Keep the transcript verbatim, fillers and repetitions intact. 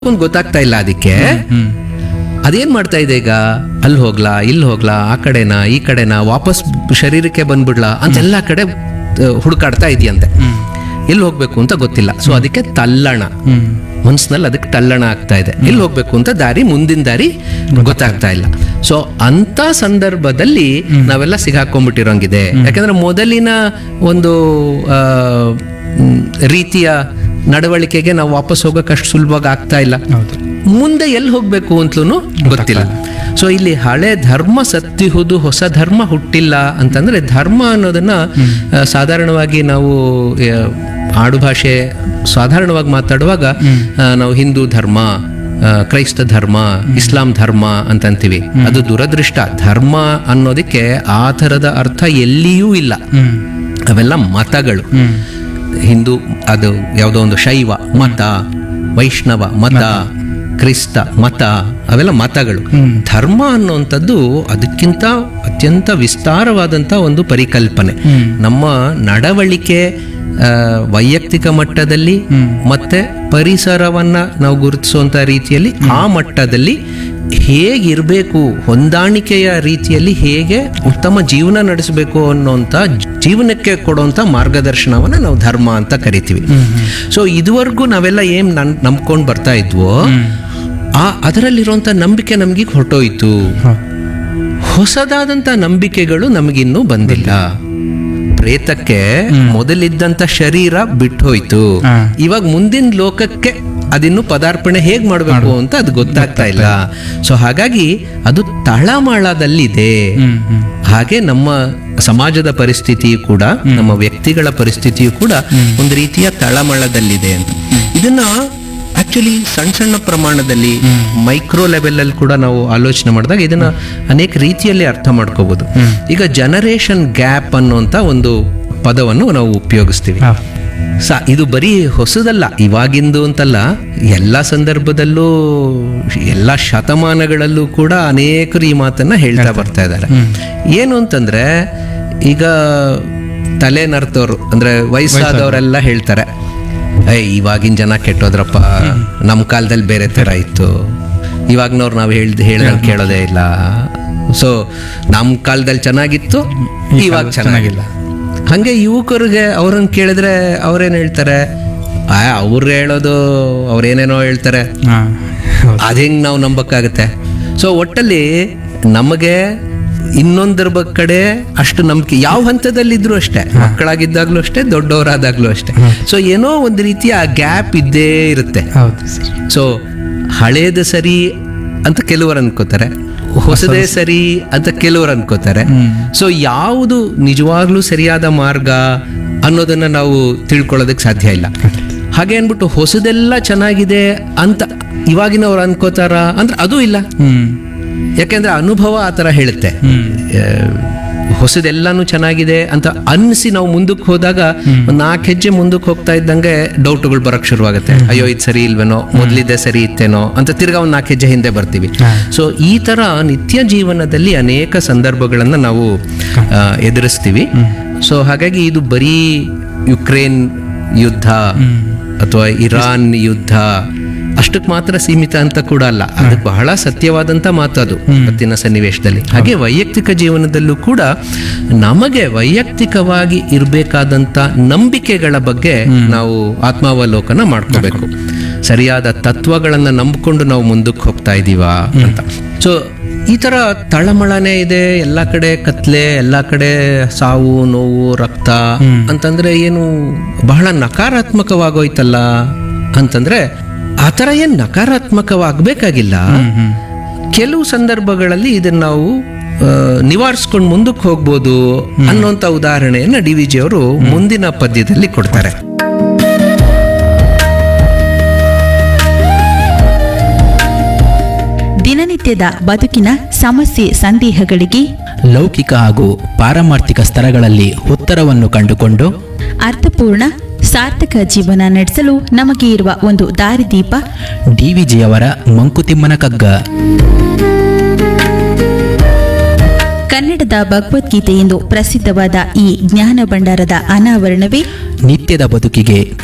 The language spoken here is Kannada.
ಒಂದು ಗೊತ್ತಾಗ್ತಾ ಇಲ್ಲ ಅದಕ್ಕೆ. ಹ್ಮ್ ಅದೇನ್ ಮಾಡ್ತಾ ಇದೆ ಈಗ, ಅಲ್ಲಿ ಹೋಗ್ಲಾ ಇಲ್ಲಿ ಹೋಗ್ಲಾ, ಆ ಕಡೆನಾ ಈ ಕಡೆನಾ, ವಾಪಸ್ ಶರೀರಕ್ಕೆ ಬಂದ್ಬಿಡ್ಲಾ ಅಂತ ಎಲ್ಲಾ ಕಡೆ ಆ, ಹುಡುಕಾಡ್ತಾ ಇದೆಯಂತೆ. ಹ್ಮ್ ಎಲ್ಲಿ ಹೋಗ್ಬೇಕು ಅಂತ ಗೊತ್ತಿಲ್ಲ. ಸೊ ಅದಕ್ಕೆ ತಲ್ಲಣ, ಹ್ಮ್ ಮನ್ಸಿನಲ್ಲಿ ಅದಕ್ಕೆ ತಲ್ಲಣ ಆಗ್ತಾ ಇದೆ. ಎಲ್ಲಿ ಹೋಗ್ಬೇಕು ಅಂತ ದಾರಿ, ಮುಂದಿನ ದಾರಿ ಗೊತ್ತಾಗ್ತಾ ಇಲ್ಲ. ಸೊ ಅಂತ ಸಂದರ್ಭದಲ್ಲಿ ನಾವೆಲ್ಲ ಸಿಗಾಕೊಂಡ್ಬಿಟ್ಟಿರೋಂಗಿದೆ. ಯಾಕಂದ್ರೆ ಮೊದಲಿನ ಒಂದು ಆ, ಮ್, ರೀತಿಯ ನಡವಳಿಕೆಗೆ ನಾವು ವಾಪಸ್ ಹೋಗಕ್ಕೆ ಅಷ್ಟು ಸುಲಭವಾಗಿ ಆಗ್ತಾ ಇಲ್ಲ. ಹೌದು. ಮುಂದೆ ಎಲ್ಲಿ ಹೋಗ್ಬೇಕು ಅಂತಲೂ ಗೊತ್ತಿಲ್ಲ. ಸೊ ಇಲ್ಲಿ ಹಳೆ ಧರ್ಮ ಸತ್ತಿಹುದು, ಹೊಸ ಧರ್ಮ ಹುಟ್ಟಿಲ್ಲ ಅಂತಂದ್ರೆ, ಧರ್ಮ ಅನ್ನೋದನ್ನ ಆ, ಸಾಧಾರಣವಾಗಿ ನಾವು ಆ, ಆಡುಭಾಷೆ ಸಾಧಾರಣವಾಗಿ ಮಾತಾಡುವಾಗ ಆ, ನಾವು ಹಿಂದೂ ಧರ್ಮ, ಆ, ಕ್ರೈಸ್ತ ಧರ್ಮ, ಇಸ್ಲಾಂ ಧರ್ಮ ಅಂತಂತೀವಿ. ಅದು ದುರದೃಷ್ಟ. ಧರ್ಮ ಅನ್ನೋದಕ್ಕೆ ಆ ಥರದ ಅರ್ಥ ಎಲ್ಲಿಯೂ ಇಲ್ಲ. ಹ್ಮ್ ಅವೆಲ್ಲ ಮತಗಳು. ಹ್ಮ್ ಹಿಂದೂ ಅದು ಯಾವುದೋ ಒಂದು ಶೈವ ಮತ, ವೈಷ್ಣವ ಮತ, ಕ್ರಿಸ್ತ ಮತ, ಅವೆಲ್ಲ ಮತಗಳು. ಧರ್ಮ ಅನ್ನುವಂಥದ್ದು ಅದಕ್ಕಿಂತ ಅತ್ಯಂತ ವಿಸ್ತಾರವಾದಂಥ ಒಂದು ಪರಿಕಲ್ಪನೆ. ನಮ್ಮ ನಡವಳಿಕೆ ಆ, ವೈಯಕ್ತಿಕ ಮಟ್ಟದಲ್ಲಿ ಮತ್ತೆ ಪರಿಸರವನ್ನ ನಾವು ಗುರುತಿಸುವಂತ ರೀತಿಯಲ್ಲಿ ಆ ಮಟ್ಟದಲ್ಲಿ ಹೇಗಿರಬೇಕು, ಹೊಂದಾಣಿಕೆಯ ರೀತಿಯಲ್ಲಿ ಹೇಗೆ ಉತ್ತಮ ಜೀವನ ನಡೆಸಬೇಕು ಅನ್ನೋಂಥ ಜೀವನಕ್ಕೆ ಕೊಡುವಂಥ ಮಾರ್ಗದರ್ಶನವನ್ನ ನಾವು ಧರ್ಮ ಅಂತ ಕರಿತೀವಿ. ಸೊ ಇದುವರೆಗೂ ನಾವೆಲ್ಲ ಏನ್ ನನ್ ನಂಬ್ಕೊಂಡು ಬರ್ತಾ ಇದ್ವೋ ಆ ಅದರಲ್ಲಿರುವಂಥ ನಂಬಿಕೆ ನಮ್ಗೆ ಹೊರಟೋಯ್ತು. ಹೊಸದಾದಂಥ ನಂಬಿಕೆಗಳು ನಮಗಿನ್ನೂ ಬಂದಿಲ್ಲ. ಪ್ರೇತಕ್ಕೆ ಮೊದಲಿದ್ದಂತ ಶರೀರ ಬಿಟ್ಟು ಹೋಯ್ತು. ಹಾ. ಇವಾಗ ಮುಂದಿನ ಲೋಕಕ್ಕೆ ಅದಿನ್ನು ಪದಾರ್ಪಣೆ ಹೇಗ್ ಮಾಡಬೇಕು ಅಂತ ಅದು ಗೊತ್ತಾಗ್ತಾ ಇಲ್ಲ. ಸೊ ಹಾಗಾಗಿ ಅದು ತಳಮಳದಲ್ಲಿದೆ. ಹ್ಮ್ ಹ್ಮ್ ಹಾಗೆ ನಮ್ಮ ಸಮಾಜದ ಪರಿಸ್ಥಿತಿಯು ಕೂಡ, ನಮ್ಮ ವ್ಯಕ್ತಿಗಳ ಪರಿಸ್ಥಿತಿಯು ಕೂಡ ಒಂದು ರೀತಿಯ ತಳಮಳದಲ್ಲಿದೆ ಅಂತ. ಇದನ್ನ ಆಕ್ಚುಲಿ ಸಣ್ಣ ಸಣ್ಣ ಪ್ರಮಾಣದಲ್ಲಿ ಮೈಕ್ರೋ ಲೆವೆಲ್ ಅಲ್ಲಿ ಕೂಡ ನಾವು ಆಲೋಚನೆ ಮಾಡಿದಾಗ ಇದನ್ನ ಅನೇಕ ರೀತಿಯಲ್ಲಿ ಅರ್ಥ ಮಾಡ್ಕೋಬಹುದು. ಈಗ ಜನರೇಷನ್ ಗ್ಯಾಪ್ ಅನ್ನುವಂತ ಒಂದು ಪದವನ್ನು ನಾವು ಉಪಯೋಗಿಸ್ತೀವಿ. ಹಾ. ಸ ಇದು ಬರೀ ಹೊಸದಲ್ಲ, ಇವಾಗಿಂದು ಅಂತಲ್ಲ, ಎಲ್ಲ ಸಂದರ್ಭದಲ್ಲೂ ಎಲ್ಲ ಶತಮಾನಗಳಲ್ಲೂ ಕೂಡ ಅನೇಕರು ಈ ಮಾತನ್ನ ಹೇಳ್ತಾ ಬರ್ತಾ ಇದ್ದಾರೆ. ಏನು ಅಂತಂದ್ರೆ, ಈಗ ತಲೆ ನರ್ತವ್ರು ಅಂದ್ರೆ ವಯಸ್ಸಾದವರೆಲ್ಲ ಹೇಳ್ತಾರೆ, ಏ ಇವಾಗಿನ ಜನ ಕೆಟ್ಟೋದ್ರಪ್ಪ, ನಮ್ಮ ಕಾಲದಲ್ಲಿ ಬೇರೆ ತರ ಇತ್ತು, ಇವಾಗಿನವ್ರು ನಾವು ಹೇಳ್ದು ಹೇಳ್ದಂಗೆ ಕೇಳೋದೇ ಇಲ್ಲ. ಸೊ ನಮ್ಮ ಕಾಲದಲ್ಲಿ ಚೆನ್ನಾಗಿತ್ತು, ಇವಾಗ ಚೆನ್ನಾಗಿಲ್ಲ. ಹಂಗೆ ಯುವಕರಿಗೆ ಅವ್ರನ್ನ ಕೇಳಿದ್ರೆ ಅವ್ರೇನ್ ಹೇಳ್ತಾರೆ, ಆ ಅವ್ರು ಹೇಳೋದು ಅವ್ರೇನೇನೋ ಹೇಳ್ತಾರೆ, ಹಾ. ಹೌದು. ಅದ್ ಹೆಂಗ್ ನಾವು ನಂಬಕ್ಕಾಗತ್ತೆ. ಸೊ ಒಟ್ಟಲ್ಲಿ ನಮಗೆ ಇನ್ನೊಂದರ ಬ ಕಡೆ ಅಷ್ಟು ನಂಬಿಕೆ ಯಾವ ಹಂತದಲ್ಲಿದ್ರು ಅಷ್ಟೇ, ಮಕ್ಕಳಾಗಿದ್ದಾಗ್ಲೂ ಅಷ್ಟೇ, ದೊಡ್ಡವರಾದಾಗ್ಲೂ ಅಷ್ಟೇ. ಸೊ ಏನೋ ಒಂದು ರೀತಿಯ ಗ್ಯಾಪ್ ಇದ್ದೇ ಇರುತ್ತೆ. ಹೌದು ಸರ್. ಸೊ ಹಳೇದು ಸರಿ ಅಂತ ಕೆಲವರು ಅನ್ಕೋತಾರೆ, ಹೊಸದೇ ಸರಿ ಅಂತ ಕೆಲವರು ಅನ್ಕೋತಾರೆ. ಸೊ ಯಾವುದು ನಿಜವಾಗ್ಲೂ ಸರಿಯಾದ ಮಾರ್ಗ ಅನ್ನೋದನ್ನ ನಾವು ತಿಳ್ಕೊಳ್ಳೋದಕ್ಕೆ ಸಾಧ್ಯ ಇಲ್ಲ. ಹಾಗೆ ಅನ್ಬಿಟ್ಟು ಹೊಸದೆಲ್ಲ ಚೆನ್ನಾಗಿದೆ ಅಂತ ಇವಾಗಿನವ್ರು ಅನ್ಕೋತಾರ ಅಂದ್ರೆ ಅದು ಇಲ್ಲ. ಹ್ಮ್ ಯಾಕೆಂದ್ರೆ ಅನುಭವ ಆ ಥರ ಹೇಳುತ್ತೆ. ಹ್ಮ್ ಆ, ಹೊಸದೆಲ್ಲಾನು ಚೆನ್ನಾಗಿದೆ ಅಂತ ಅನ್ನಿಸಿ ನಾವು ಮುಂದಕ್ಕೆ ಹೋದಾಗ ಒಂದು ನಾಲ್ಕು ಹೆಜ್ಜೆ ಮುಂದಕ್ಕೆ ಹೋಗ್ತಾ ಇದ್ದಂಗೆ ಡೌಟ್ಗಳು ಬರಕ್ ಶುರುವಾಗುತ್ತೆ. ಅಯ್ಯೋ ಇದು ಸರಿ ಇಲ್ವೇನೋ, ಮೊದಲಿದ್ದೆ ಸರಿ ಇತ್ತೇನೋ ಅಂತ ತಿರ್ಗಾ ಒಂದು ನಾಲ್ಕು ಹೆಜ್ಜೆ ಹಿಂದೆ ಬರ್ತೀವಿ. ಸೊ ಈ ತರ ನಿತ್ಯ ಜೀವನದಲ್ಲಿ ಅನೇಕ ಸಂದರ್ಭಗಳನ್ನ ನಾವು ಆ, ಎದುರಿಸ್ತೀವಿ. ಸೊ ಹಾಗಾಗಿ ಇದು ಬರೀ ಯುಕ್ರೇನ್ ಯುದ್ಧ ಅಥವಾ ಇರಾನ್ ಯುದ್ಧ ಅಷ್ಟಕ್ಕೆ ಮಾತ್ರ ಸೀಮಿತ ಅಂತ ಕೂಡ ಅಲ್ಲ. ಅದು ಬಹಳ ಸತ್ಯವಾದಂತ ಮಾತು ಅದು ಇವತ್ತಿನ ಸನ್ನಿವೇಶದಲ್ಲಿ. ಹಾಗೆ ವೈಯಕ್ತಿಕ ಜೀವನದಲ್ಲೂ ಕೂಡ ನಮಗೆ ವೈಯಕ್ತಿಕವಾಗಿ ಇರಬೇಕಾದಂತ ನಂಬಿಕೆಗಳ ಬಗ್ಗೆ ನಾವು ಆತ್ಮಾವಲೋಕನ ಮಾಡ್ಕೋಬೇಕು. ಸರಿಯಾದ ತತ್ವಗಳನ್ನ ನಂಬಿಕೊಂಡು ನಾವು ಮುಂದಕ್ಕೆ ಹೋಗ್ತಾ ಇದೀವಾ ಅಂತ. ಸೊ ಈ ತರ ತಳಮಳನೆ ಇದೆ, ಎಲ್ಲ ಕಡೆ ಕತ್ಲೆ, ಎಲ್ಲ ಕಡೆ ಸಾವು ನೋವು ರಕ್ತ ಅಂತಂದ್ರೆ ಏನು ಬಹಳ ನಕಾರಾತ್ಮಕವಾಗೋಯ್ತಲ್ಲ ಅಂತಂದ್ರೆ, ಆ ಥರ ಏನು ನಕಾರಾತ್ಮಕವಾಗಬೇಕಾಗಿಲ್ಲ. ಕೆಲವು ಸಂದರ್ಭಗಳಲ್ಲಿ ಇದನ್ನ ನಾವು ನಿವಾರಿಸ್ಕೊಂಡು ಮುಂದಕ್ಕೆ ಹೋಗ್ಬೋದು ಅನ್ನೋಂಥ ಉದಾಹರಣೆಯನ್ನ ಡಿ ವಿ ಜಿ ಅವರು ಮುಂದಿನ ಪದ್ಯದಲ್ಲಿ ಕೊಡ್ತಾರೆ. ದಿನನಿತ್ಯದ ಬದುಕಿನ ಸಮಸ್ಯೆ ಸಂದೇಹಗಳಿಗೆ ಲೌಕಿಕ ಹಾಗೂ ಪಾರಮಾರ್ಥಿಕ ಸ್ತರಗಳಲ್ಲಿ ಉತ್ತರವನ್ನು ಕಂಡುಕೊಂಡು ಅರ್ಥಪೂರ್ಣ ಸಾರ್ಥಕ ಜೀವನ ನಡೆಸಲು ನಮಗೆ ಇರುವ ಒಂದು ದಾರಿದೀಪ ಡಿವಿಜಿಯವರ ಮಂಕುತಿಮ್ಮನ ಕಗ್ಗ. ಕನ್ನಡದ ಭಗವದ್ಗೀತೆ ಎಂದು ಪ್ರಸಿದ್ಧವಾದ ಈ ಜ್ಞಾನ ಭಂಡಾರದ ಅನಾವರಣವೇ ನಿತ್ಯದ ಬದುಕಿಗೆ